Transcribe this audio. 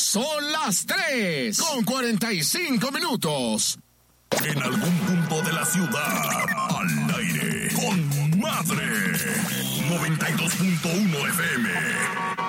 Son las 3:45. En algún punto de la ciudad, al aire, con Madre. 92.1 FM.